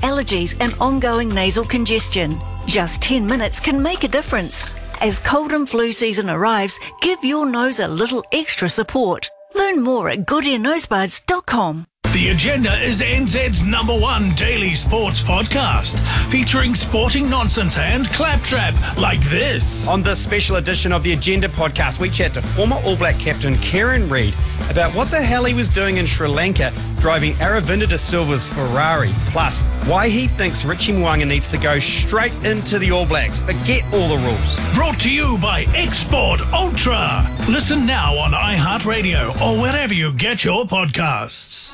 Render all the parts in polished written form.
allergies and ongoing nasal congestion. Just 10 minutes can make a difference. As cold and flu season arrives, give your nose a little extra support. Learn more at goodearnosebuds.com. The Agenda is NZ's #1 daily sports podcast, featuring sporting nonsense and claptrap like this. On this special edition of the Agenda podcast, we chat to former All Black captain Kieran Read about what the hell he was doing in Sri Lanka driving Aravinda de Silva's Ferrari, plus why he thinks Richie Mo'unga needs to go straight into the All Blacks. Forget all the rules. Brought to you by Export Ultra. Listen now on iHeartRadio or wherever you get your podcasts.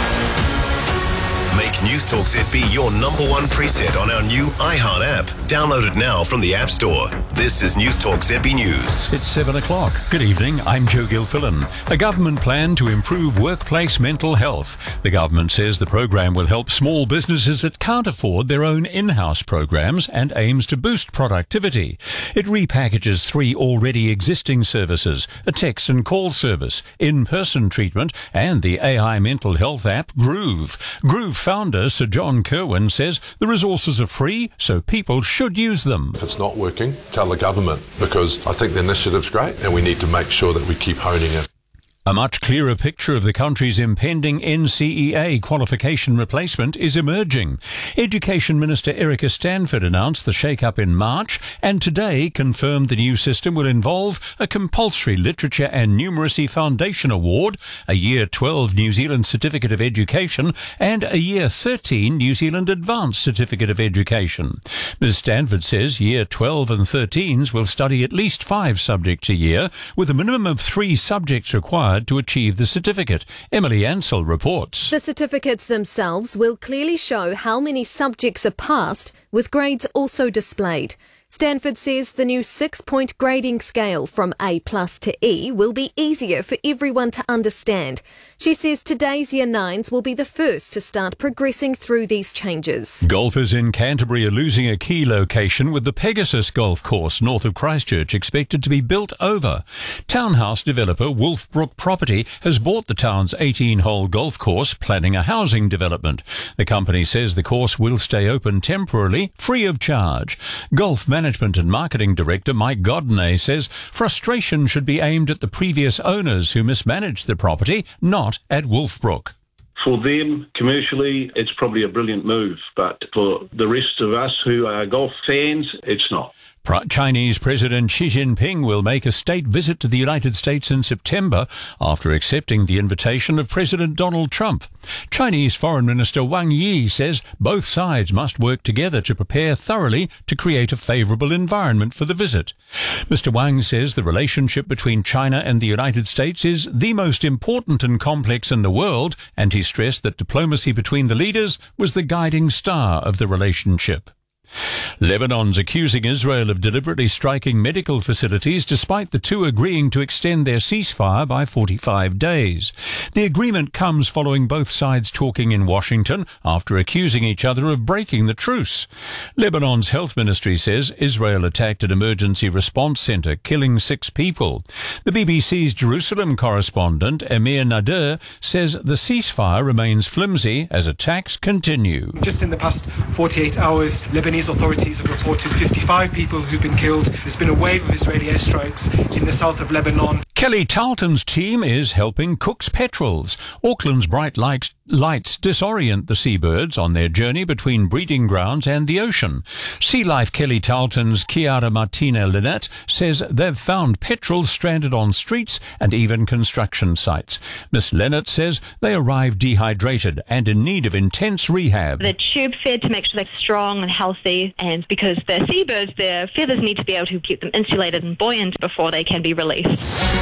Make News Talk ZB your #1 preset on our new iHeart app. Download it now from the App Store. This is News Talk ZB News. It's 7 o'clock. Good evening, I'm Joe Gilfillan. A government plan to improve workplace mental health. The government says the program will help small businesses that can't afford their own in-house programs and aims to boost productivity. It repackages 3 already existing services, a text and call service, in-person treatment, and the AI mental health app Groove. Groove founder Sir John Kerwin says the resources are free, so people should use them. If it's not working, tell the government, because I think the initiative's great and we need to make sure that we keep honing it. A much clearer picture of the country's impending NCEA qualification replacement is emerging. Education Minister Erica Stanford announced the shake-up in March and today confirmed the new system will involve a compulsory literature and numeracy foundation award, a Year 12 New Zealand Certificate of Education and a Year 13 New Zealand Advanced Certificate of Education. Ms Stanford says Year 12 and 13s will study at least 5 subjects a year, with a minimum of 3 subjects required to achieve the certificate. Emily Ansell reports. The certificates themselves will clearly show how many subjects are passed, with grades also displayed. Stanford says the new 6-point grading scale from A+ to E will be easier for everyone to understand. She says today's Year 9s will be the first to start progressing through these changes. Golfers in Canterbury are losing a key location, with the Pegasus golf course north of Christchurch expected to be built over. Townhouse developer Wolfbrook Property has bought the town's 18-hole golf course, planning a housing development. The company says the course will stay open temporarily, free of charge. Golf Management and Marketing Director Mike Godney says frustration should be aimed at the previous owners who mismanaged the property, not at Wolfbrook. For them, commercially, it's probably a brilliant move, but for the rest of us who are golf fans, it's not. Chinese President Xi Jinping will make a state visit to the United States in September after accepting the invitation of President Donald Trump. Chinese Foreign Minister Wang Yi says both sides must work together to prepare thoroughly to create a favourable environment for the visit. Mr. Wang says the relationship between China and the United States is the most important and complex in the world, and he stressed that diplomacy between the leaders was the guiding star of the relationship. Lebanon's accusing Israel of deliberately striking medical facilities despite the two agreeing to extend their ceasefire by 45 days. The agreement comes following both sides talking in Washington after accusing each other of breaking the truce. Lebanon's health ministry says Israel attacked an emergency response centre, killing 6 people. The BBC's Jerusalem correspondent, Amir Nader, says the ceasefire remains flimsy as attacks continue. Just in the past 48 hours, Lebanese authorities have reported 55 people who've been killed. There's been a wave of Israeli airstrikes in the south of Lebanon. Kelly Tarleton's team is helping Cook's Petrels. Auckland's bright lights disorient the seabirds on their journey between breeding grounds and the ocean. Sea Life Kelly Tarleton's Chiara Martina Lynette says they've found petrels stranded on streets and even construction sites. Miss Lynette says they arrived dehydrated and in need of intense rehab. They're tube fed to make sure they're strong and healthy, and because they're seabirds, their feathers need to be able to keep them insulated and buoyant before they can be released.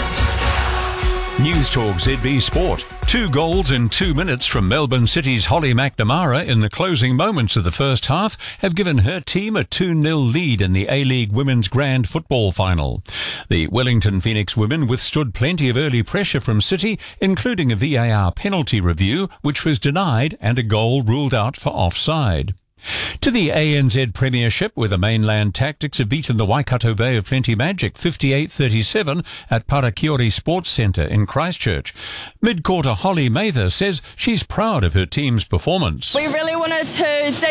News Talk ZB Sport. 2 goals in 2 minutes from Melbourne City's Holly McNamara in the closing moments of the first half have given her team a 2-0 lead in the A-League Women's Grand Football Final. The Wellington Phoenix women withstood plenty of early pressure from City, including a VAR penalty review, which was denied, and a goal ruled out for offside. To the ANZ Premiership, where the Mainland Tactics have beaten the Waikato Bay of Plenty Magic 58-37 at Parakiori Sports Centre in Christchurch. Mid-quarter Holly Mather says she's proud of her team's performance. We really wanted to